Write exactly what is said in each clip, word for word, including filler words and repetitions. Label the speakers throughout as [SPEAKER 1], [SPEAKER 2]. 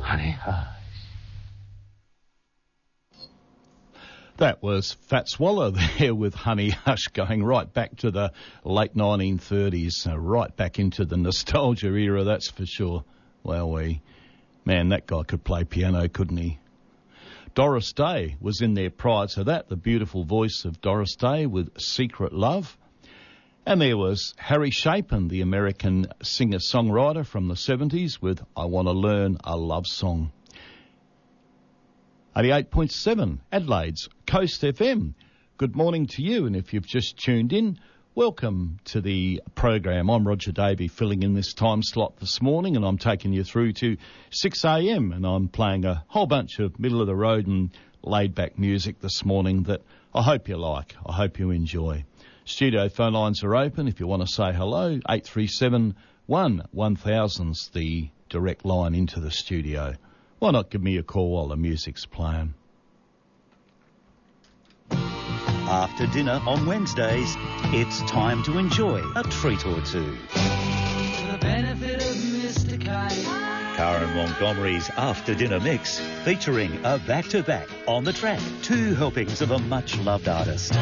[SPEAKER 1] Honey Hush.
[SPEAKER 2] That was Fat Swallow there with Honey Hush, going right back to the late nineteen thirties, uh, right back into the nostalgia era, that's for sure. Well, we, man, that guy could play piano, couldn't he? Doris Day was in there prior to that, the beautiful voice of Doris Day with Secret Love. And there was Harry Chapin, the American singer-songwriter from the seventies, with I Want to Learn a Love Song. eighty-eight point seven, Adelaide's Coast F M. Good morning to you, and if you've just tuned in, welcome to the program. I'm Roger Davey, filling in this time slot this morning, and I'm taking you through to six a m, and I'm playing a whole bunch of middle-of-the-road and laid-back music this morning that I hope you like, I hope you enjoy. Studio phone lines are open if you want to say hello. eight three seven one one thousand's the direct line into the studio. Why not give me a call while the music's playing?
[SPEAKER 3] After dinner on Wednesdays, it's time to enjoy a treat or two.
[SPEAKER 4] For the benefit of Mister Kite.
[SPEAKER 3] Karen Montgomery's After Dinner Mix, featuring a back-to-back on the track, two helpings of a much-loved artist.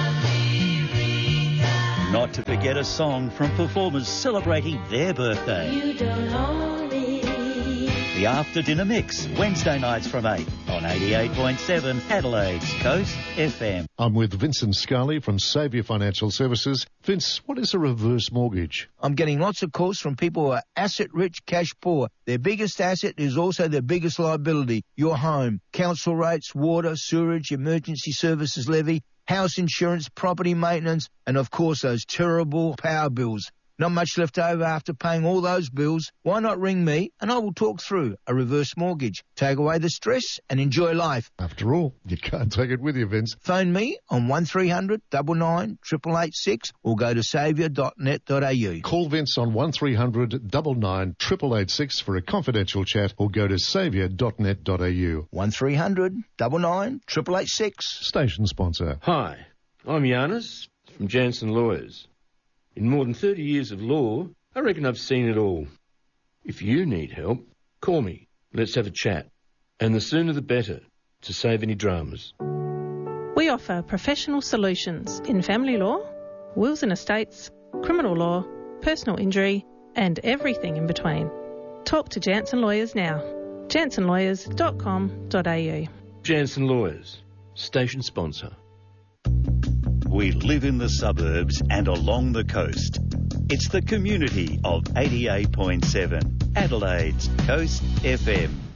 [SPEAKER 3] Not to forget a song from performers celebrating their birthday.
[SPEAKER 4] You don't own me.
[SPEAKER 3] The After Dinner Mix, Wednesday nights from eight on eighty-eight point seven Adelaide's Coast F M.
[SPEAKER 5] I'm with Vincent Scully from Saviour Financial Services. Vince, what is a reverse mortgage?
[SPEAKER 6] I'm getting lots of calls from people who are asset-rich, cash-poor. Their biggest asset is also their biggest liability, your home. Council rates, water, sewerage, emergency services levy, house insurance, property maintenance, and of course those terrible power bills. Not much left over after paying all those bills. Why not ring me and I will talk through a reverse mortgage. Take away the stress and enjoy life.
[SPEAKER 5] After all, you can't take it with you, Vince.
[SPEAKER 6] Phone me on one three hundred nine nine eight eight eight six or go to saviour dot net dot a u.
[SPEAKER 5] Call Vince on one three hundred nine nine eight eight eight six for a confidential chat or go to saviour dot net dot a u.
[SPEAKER 6] one three hundred nine nine eight eight eight six.
[SPEAKER 5] Station sponsor.
[SPEAKER 1] Hi, I'm Giannis from Jansen Lawyers. In more than thirty years of law, I reckon I've seen it all. If you need help, call me. Let's have a chat. And the sooner the better, to save any dramas.
[SPEAKER 7] We offer professional solutions in family law, wills and estates, criminal law, personal injury, and everything in between. Talk to Jansen Lawyers now. jansen lawyers dot com dot a u.
[SPEAKER 1] Jansen Lawyers, station sponsor.
[SPEAKER 3] We live in the suburbs and along the coast. It's the community of eighty-eight point seven, Adelaide's Coast F M.